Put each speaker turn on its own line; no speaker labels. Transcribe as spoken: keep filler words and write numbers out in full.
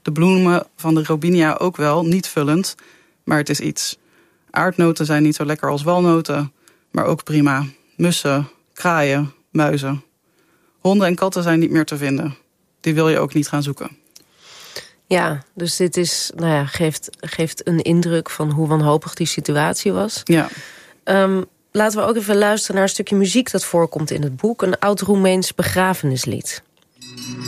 De bloemen van de robinia ook wel, niet vullend, maar het is iets. Aardnoten zijn niet zo lekker als walnoten, maar ook prima. Mussen, kraaien, muizen. Honden en katten zijn niet meer te vinden. Die wil je ook niet gaan zoeken.
Ja, dus dit is, nou ja, geeft, geeft een indruk van hoe wanhopig die situatie was.
Ja.
Um, laten we ook even luisteren naar een stukje muziek dat voorkomt in het boek. Een oud Roemeens begrafenislied.